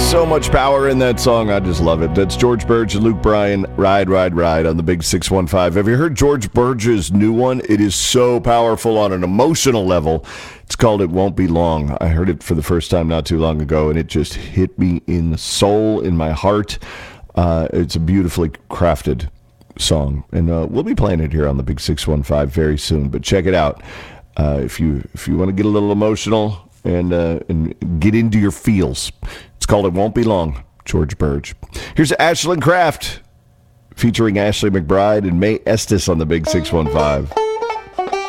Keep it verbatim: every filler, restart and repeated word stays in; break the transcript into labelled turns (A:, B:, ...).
A: So much power in that song. I just love it. That's George Burge and Luke Bryan, Ride, Ride, Ride on the Big six one five. Have you heard George Burge's new one? It is so powerful on an emotional level. It's called It Won't Be Long. I heard it for the first time not too long ago, and it just hit me in the soul, in my heart. Uh, it's a beautifully crafted song, and uh, we'll be playing it here on the Big six one five very soon. But check it out. Uh, if you if you want to get a little emotional and uh, and get into your feels, it's called It Won't Be Long, George Burge. Here's Ashland Craft featuring Ashley McBryde and May Estes on the Big six one five.